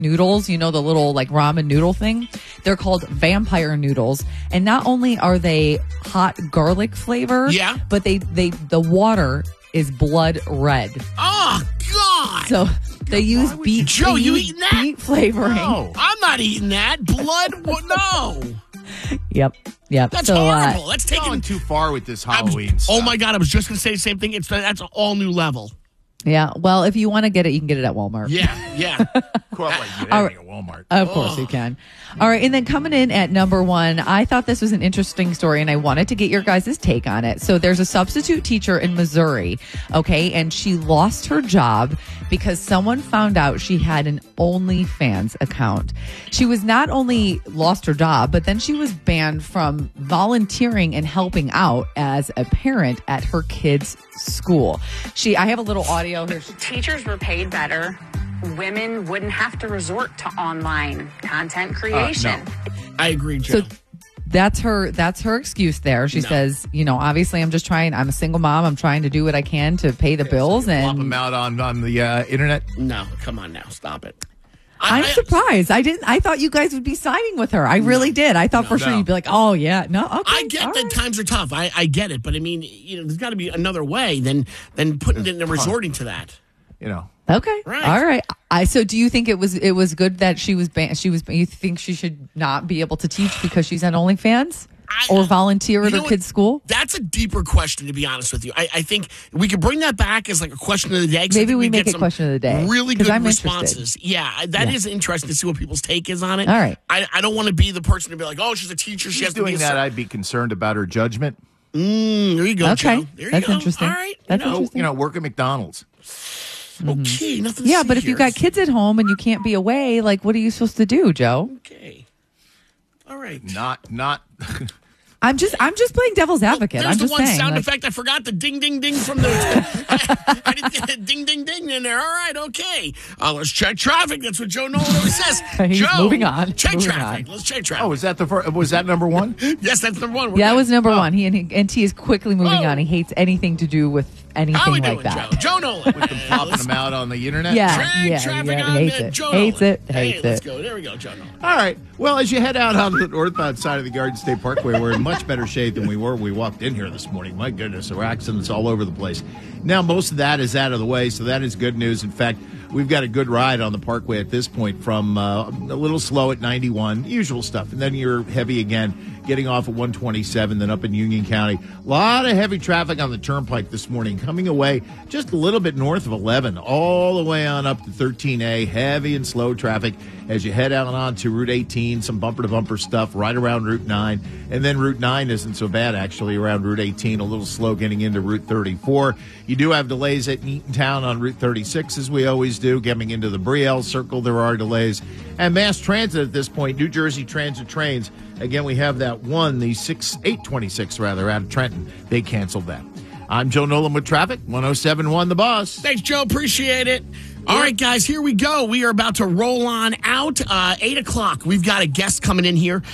noodles, the little like ramen noodle thing. They're called vampire noodles. And not only are they hot garlic flavor, but the water is blood red. Oh, God. So they use beet. Joe, you eating that? Beet flavoring. No, I'm not eating that. Blood? No. Yep. That's horrible. That's going too far with this Halloween stuff. Oh, my God. I was just going to say the same thing. That's an all new level. Yeah. Well, if you want to get it, you can get it at Walmart. Yeah. Of course, you can get anything at Walmart. Of course you can. All right. And then coming in at number 1, I thought this was an interesting story and I wanted to get your guys' take on it. So there's a substitute teacher in Missouri. Okay. And she lost her job because someone found out she had an OnlyFans account. She was not only lost her job, but then she was banned from volunteering and helping out as a parent at her kids' school. I have a little audio here. Teachers were paid better. Women wouldn't have to resort to online content creation. No. I agree, Joe. So that's her excuse there. She says, obviously I'm a single mom. I'm trying to do what I can to pay the bills and flop them out on the internet. No, come on now. Stop it. I'm surprised. I thought you guys would be siding with her. I really did. I thought for sure you'd be like, oh yeah, no, okay. I get that times are tough. I get it, but I mean, there's got to be another way than putting it and resorting to that. Okay. Right. All right. So do you think it was good that she was banned? You think she should not be able to teach because she's on OnlyFans? Or volunteer at her kid's school? That's a deeper question, to be honest with you. I think we could bring that back as like a question of the day. Maybe we make it question of the day. Really good responses. Interested. Yeah, that is interesting to see what people's take is on it. All right. I don't want to be the person to be like, oh, she's a teacher. She has to be that. I'd be concerned about her judgment. There you go, okay. Joe. There you That's go. interesting. All right. That's interesting. Work at McDonald's. Okay, nothing. Yeah, but if you got kids at home and you can't be away, like, what are you supposed to do, Joe? Okay. All right. Not. I'm just playing devil's advocate. There's I'm the just one saying, sound effect. I forgot the ding, ding, ding from the. I didn't get a ding, ding, ding in there. All right, okay. Let's check traffic. That's what Joe Nolan always says. He's Joe, moving on. Check Moving traffic. on. Let's check traffic. Oh, was that number 1? Yes, that's number 1. That was number 1. And T is quickly moving on. He hates anything to do with anything How we like doing, that. Joe Nolan. With them popping them out on the internet? Traffic on hates it. Joe Hates Nolan. it. Hates Let's it. go. There we go, Joe Nolan. All right. Well, as you head out on the northbound side of the Garden State Parkway, we're in much better shape than we were when we walked in here this morning. My goodness, there were accidents all over the place. Now, most of that is out of the way, so that is good news. In fact, we've got a good ride on the Parkway at this point from a little slow at 91, usual stuff. And then you're heavy again, getting off at 127, then up in Union County. A lot of heavy traffic on the Turnpike this morning, coming away just a little bit north of 11, all the way on up to 13A, heavy and slow traffic as you head out onto Route 18, some bumper-to-bumper stuff right around Route 9. And then Route 9 isn't so bad, actually, around Route 18, a little slow getting into Route 34. You do have delays at Eatontown on Route 36, as we always do. Getting into the Brielle Circle, there are delays. And mass transit at this point, New Jersey Transit trains. Again, we have that one, the 826 out of Trenton. They canceled that. I'm Joe Nolan with traffic, 107.1 The Boss. Thanks, Joe. Appreciate it. All right, guys, here we go. We are about to roll on out. 8 o'clock. We've got a guest coming in here.